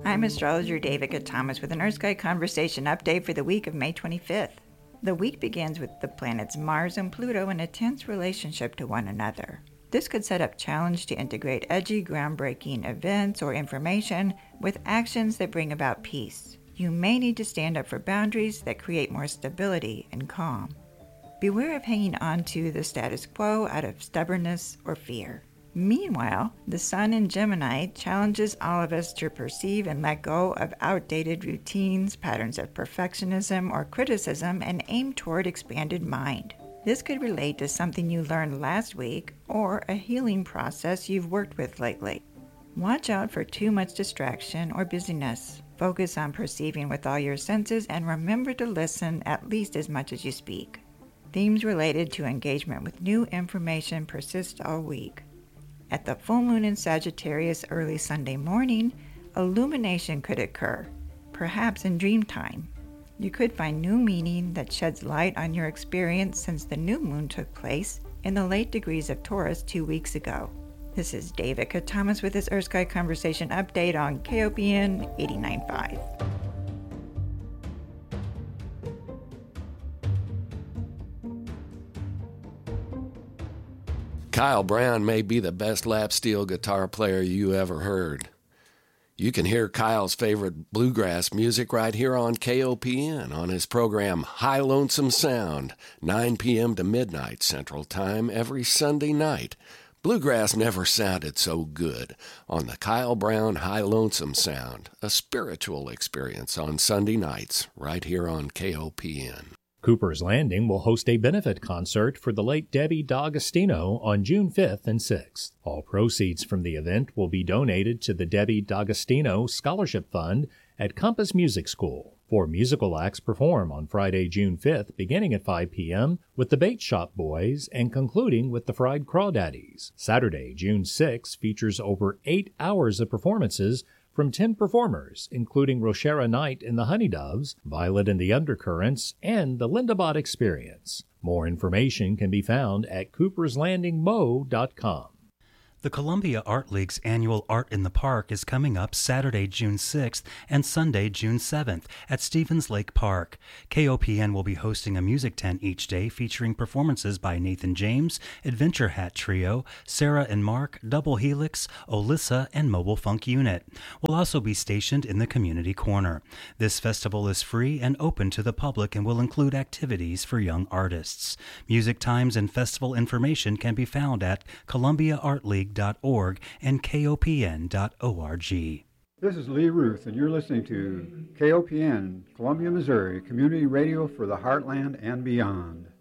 I'm astrologer Davica Thomas with an Earth Sky Conversation update for the week of May 25th. The week begins with the planets Mars and Pluto in a tense relationship to one another. This could set up challenge to integrate edgy, groundbreaking events or information with actions that bring about peace. You may need to stand up for boundaries that create more stability and calm. Beware of hanging on to the status quo out of stubbornness or fear. Meanwhile, the Sun in Gemini challenges all of us to perceive and let go of outdated routines, patterns of perfectionism or criticism, and aim toward expanded mind. This could relate to something you learned last week or a healing process you've worked with lately. Watch out for too much distraction or busyness. Focus on perceiving with all your senses and remember to listen at least as much as you speak. Themes related to engagement with new information persist all week. At the full moon in Sagittarius early Sunday morning, illumination could occur, perhaps in dream time. You could find new meaning that sheds light on your experience since the new moon took place in the late degrees of Taurus 2 weeks ago. This is Davica Thomas with this Earth Sky Conversation update on KOPN 89.5. Kyle Brown may be the best lap steel guitar player you ever heard. You can hear Kyle's favorite bluegrass music right here on KOPN on his program High Lonesome Sound, 9 p.m. to midnight Central Time every Sunday night. Bluegrass never sounded so good on the Kyle Brown High Lonesome Sound, a spiritual experience on Sunday nights right here on KOPN. Cooper's Landing will host a benefit concert for the late Debbie D'Agostino on June 5th and 6th. All proceeds from the event will be donated to the Debbie D'Agostino Scholarship Fund at Compass Music School. 4 musical acts perform on Friday, June 5th, beginning at 5 p.m. with the Bait Shop Boys and concluding with the Fried Crawdaddies. Saturday, June 6th, features over 8 hours of performances from 10 performers, including Roshara Knight and the Honeydoves, Violet and the Undercurrents, and the Linda Bott Experience. More information can be found at cooperslandingmo.com. The Columbia Art League's annual Art in the Park is coming up Saturday, June 6th and Sunday, June 7th at Stevens Lake Park. KOPN will be hosting a music tent each day featuring performances by Nathan James, Adventure Hat Trio, Sarah and Mark, Double Helix, Olissa, and Mobile Funk Unit. We'll also be stationed in the community corner. This festival is free and open to the public and will include activities for young artists. Music times and festival information can be found at columbiaartleague.org and KOPN.org. This is Lee Ruth, and you're listening to KOPN, Columbia, Missouri, Community Radio for the Heartland and beyond.